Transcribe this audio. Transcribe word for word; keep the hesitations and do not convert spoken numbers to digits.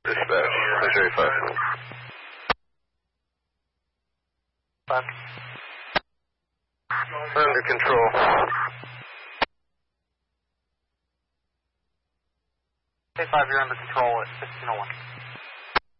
Dispatch, Missouri five. Five. Under control. K five, you're under control at fifteen oh one.